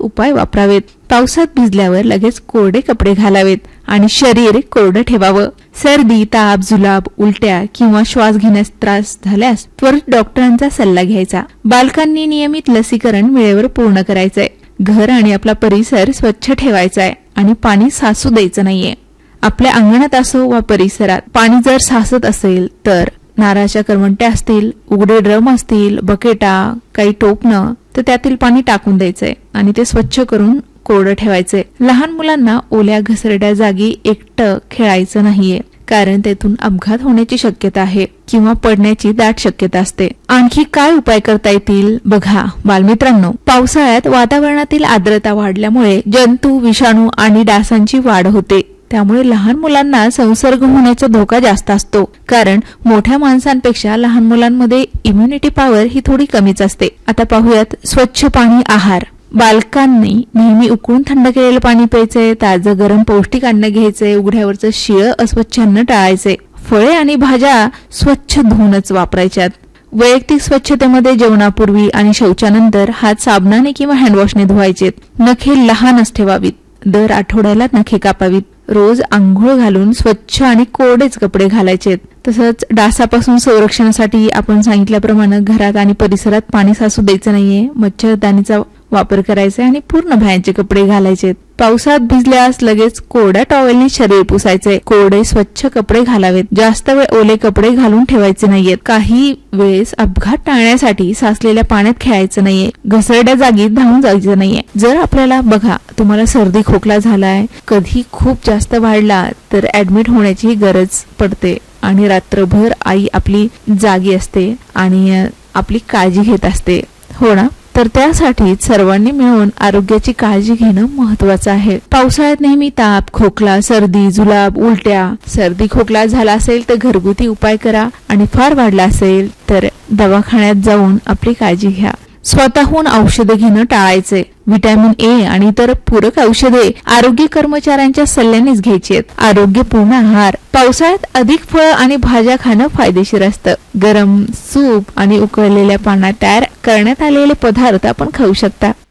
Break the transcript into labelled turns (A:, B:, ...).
A: उपाय वापरावेत. पावसात भिजल्यावर लगेच कोरडे कपडे घालावेत आणि शरीर कोरडं ठेवावं. सर्दी, ताप, जुलाब, उलट्या किंवा श्वास घेण्यास त्रास झाल्यास त्वरित डॉक्टरांचा सल्ला घ्यायचा. बालकांनी नियमित लसीकरण वेळेवर पूर्ण करायचंय. घर आणि आपला परिसर स्वच्छ ठेवायचा आहे आणि पाणी साचू द्यायचं नाहीये. आपल्या अंगणात असो वा परिसरात पाणी जर साचत असेल तर नारळाच्या करवंट्या असतील, उघडे ड्रम असतील, बकेटा, काही टोपणं तर त्यातील पाणी टाकून द्यायचंय आणि ते स्वच्छ करून कोरडं ठेवायचंय. लहान मुलांना ओल्या घसरड्या जागी एकटं खेळायचं नाहीये, कारण तेथून अपघात होण्याची शक्यता आहे किंवा पडण्याची दाट शक्यता असते. आणखी काय उपाय करता येतील बघा बालमित्रांनो. पावसाळ्यात वातावरणातील आर्द्रता वाढल्यामुळे जंतू, विषाणू आणि डासांची वाढ होते. त्यामुळे लहान मुलांना संसर्ग होण्याचा धोका जास्त असतो, कारण मोठ्या माणसांपेक्षा लहान मुलांमध्ये इम्युनिटी पॉवर ही थोडी कमीच असते. आता पाहूयात स्वच्छ पाणी, आहार. बालकांनी नेहमी उकळून थंड केलेलं पाणी प्यायचंय. ताजं गरम पौष्टिक अन्न घ्यायचंय. उघड्यावरचं शिळं अस्वच्छ अन्न टाळायचंय. फळे आणि भाज्या स्वच्छ धुवूनच वापरायच्यात. वैयक्तिक स्वच्छतेमध्ये जेवणापूर्वी आणि शौचानंतर हात साबणाने किंवा हँडवॉशने धुवायचेत. नखे लहानच ठेवावीत. दर आठवड्याला नखे कापावीत. रोज आंघोळ घालून स्वच्छ आणि कोरडेच कपडे घालायचेत. तसंच डासापासून संरक्षणासाठी आपण सांगितल्याप्रमाणे घरात आणि परिसरात पाणी साचू द्यायचं नाहीये. मच्छरदाणीचा वापर करायचा आणि पूर्ण बाहेरचे कपडे घालायचे. पावसात भिजल्यास लगेच कोरड्या टॉवेलने शरीर पुसायचे. कोरडे स्वच्छ कपडे घालावेत. जास्त वेळ ओले कपडे घालून ठेवायचे नाहीयेत. काही वेळेस अपघात टाळण्यासाठी साचलेल्या पाण्यात खेळायचं नाहीये. घसरड्या जागी धावून जायचं नाहीये. जर आपल्याला बघा तुम्हाला सर्दी खोकला झालाय, कधी खूप जास्त वाढला तर ऍडमिट होण्याची गरज पडते आणि रात्रभर आई आपली जागी असते आणि आपली काळजी घेत असते, हो ना. तर त्यासाठी सर्वांनी मिळून आरोग्याची काळजी घेणं महत्वाचं आहे. पावसाळ्यात नेहमी ताप, खोकला, सर्दी, जुलाब, उलट्या, सर्दी खोकला झाला असेल तर घरगुती उपाय करा आणि फार वाढला असेल तर दवाखान्यात जाऊन आपली काळजी घ्या. स्वतःहून औषधे घेणं टाळायचे. व्हिटॅमिन ए आणि इतर पूरक औषधे आरोग्य कर्मचाऱ्यांच्या सल्ल्यानेच घ्यायची आहेत. आरोग्यपूर्ण आहार. पावसाळ्यात अधिक फळ आणि भाज्या खाणं फायदेशीर असतं. गरम सूप आणि उकळलेल्या पाण्यात तयार करण्यात आलेले पदार्थ आपण खाऊ शकता.